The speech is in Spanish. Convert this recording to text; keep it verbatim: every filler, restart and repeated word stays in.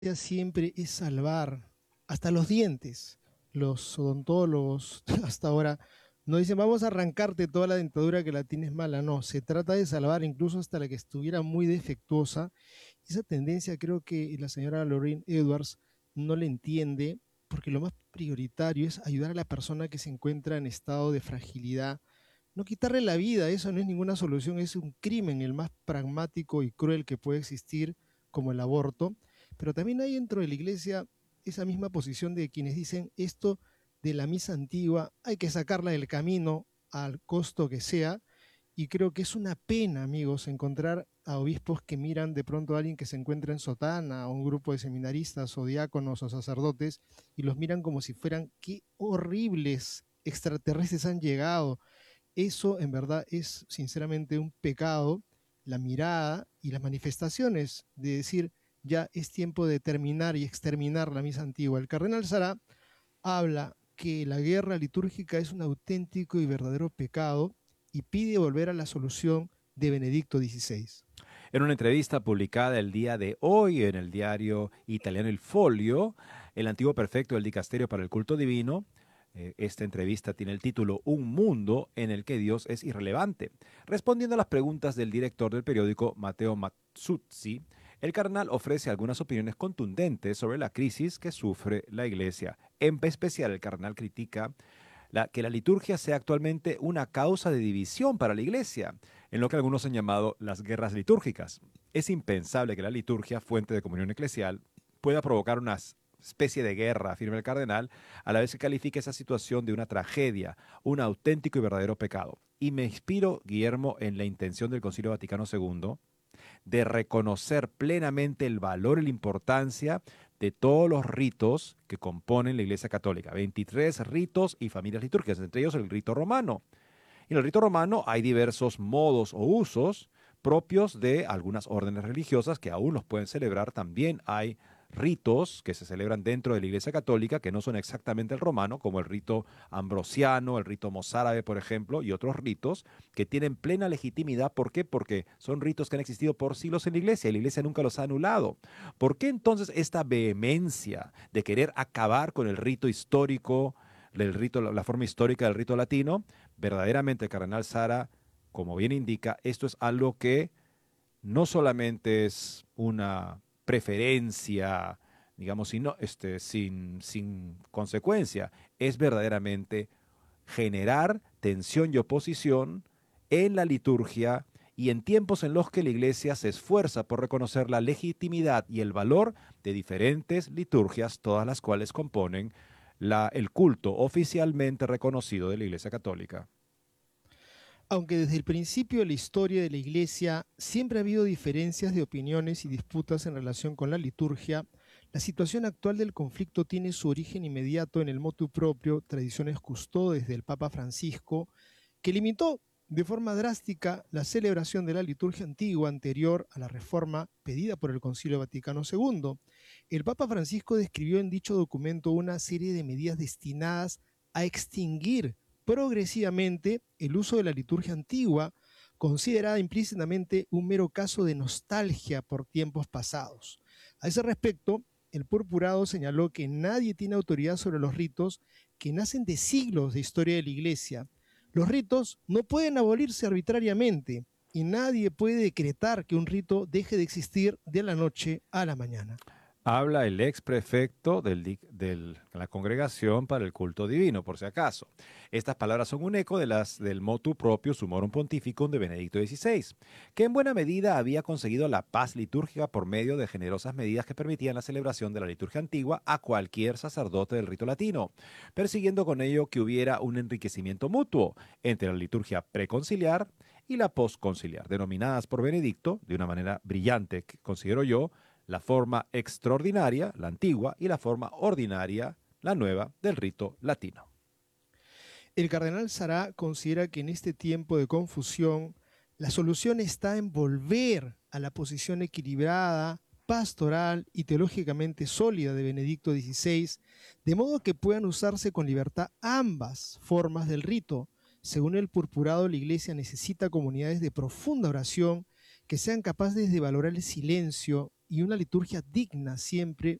siempre es salvar hasta los dientes. Los odontólogos hasta ahora no dicen vamos a arrancarte toda la dentadura que la tienes mala, no, se trata de salvar incluso hasta la que estuviera muy defectuosa. Esa tendencia creo que la señora Lorraine Edwards no le entiende, porque lo más prioritario es ayudar a la persona que se encuentra en estado de fragilidad, no quitarle la vida. Eso no es ninguna solución, es un crimen el más pragmático y cruel que puede existir, como el aborto. Pero también hay dentro de la iglesia esa misma posición de quienes dicen esto de la misa antigua hay que sacarla del camino al costo que sea, y creo que es una pena, amigos, encontrar a obispos que miran de pronto a alguien que se encuentra en sotana, o un grupo de seminaristas o diáconos o sacerdotes, y los miran como si fueran qué horribles extraterrestres han llegado. Eso en verdad es sinceramente un pecado, la mirada y las manifestaciones de decir ya es tiempo de terminar y exterminar la misa antigua. El cardenal Sará habla que la guerra litúrgica es un auténtico y verdadero pecado y pide volver a la solución de Benedicto dieciséis. En una entrevista publicada el día de hoy en el diario italiano El Folio, el antiguo prefecto del Dicasterio para el Culto Divino, eh, esta entrevista tiene el título Un mundo en el que Dios es irrelevante. Respondiendo a las preguntas del director del periódico, Matteo Mazzuzzi, el cardenal ofrece algunas opiniones contundentes sobre la crisis que sufre la Iglesia. En especial, el cardenal critica la, que la liturgia sea actualmente una causa de división para la Iglesia, en lo que algunos han llamado las guerras litúrgicas. Es impensable que la liturgia, fuente de comunión eclesial, pueda provocar una especie de guerra, afirma el cardenal, a la vez que califica esa situación de una tragedia, un auténtico y verdadero pecado. Y me inspiro, Guillermo, en la intención del Concilio Vaticano segundo de reconocer plenamente el valor y la importancia de todos los ritos que componen la Iglesia Católica. veintitrés ritos y familias litúrgicas, entre ellos el rito romano. En el rito romano hay diversos modos o usos propios de algunas órdenes religiosas que aún los pueden celebrar. También hay ritos que se celebran dentro de la Iglesia Católica que no son exactamente el romano, como el rito ambrosiano, el rito mozárabe, por ejemplo, y otros ritos que tienen plena legitimidad. ¿Por qué? Porque son ritos que han existido por siglos en la Iglesia y la Iglesia nunca los ha anulado. ¿Por qué entonces esta vehemencia de querer acabar con el rito histórico, el rito, la forma histórica del rito latino? Verdaderamente, el cardenal Sara, como bien indica, esto es algo que no solamente es una preferencia, digamos, sino, este, sin, sin consecuencia, es verdaderamente generar tensión y oposición en la liturgia y en tiempos en los que la Iglesia se esfuerza por reconocer la legitimidad y el valor de diferentes liturgias, todas las cuales componen la, el culto oficialmente reconocido de la Iglesia Católica. Aunque desde el principio de la historia de la Iglesia siempre ha habido diferencias de opiniones y disputas en relación con la liturgia, la situación actual del conflicto tiene su origen inmediato en el motu proprio, tradiciones custodes del Papa Francisco, que limitó de forma drástica la celebración de la liturgia antigua anterior a la reforma pedida por el Concilio Vaticano segundo. El Papa Francisco describió en dicho documento una serie de medidas destinadas a extinguir progresivamente el uso de la liturgia antigua, considerada implícitamente un mero caso de nostalgia por tiempos pasados. A ese respecto, el purpurado señaló que nadie tiene autoridad sobre los ritos que nacen de siglos de historia de la Iglesia. Los ritos no pueden abolirse arbitrariamente y nadie puede decretar que un rito deje de existir de la noche a la mañana. Habla el ex prefecto del, de la Congregación para el Culto Divino, por si acaso. Estas palabras son un eco de las del motu propio Summorum Pontificum de Benedicto dieciséis, que en buena medida había conseguido la paz litúrgica por medio de generosas medidas que permitían la celebración de la liturgia antigua a cualquier sacerdote del rito latino, persiguiendo con ello que hubiera un enriquecimiento mutuo entre la liturgia preconciliar y la postconciliar, denominadas por Benedicto, de una manera brillante, que considero yo, la forma extraordinaria, la antigua, y la forma ordinaria, la nueva, del rito latino. El cardenal Sará considera que en este tiempo de confusión, la solución está en volver a la posición equilibrada, pastoral y teológicamente sólida de Benedicto dieciséis, de modo que puedan usarse con libertad ambas formas del rito. Según el purpurado, la Iglesia necesita comunidades de profunda oración que sean capaces de valorar el silencio y una liturgia digna siempre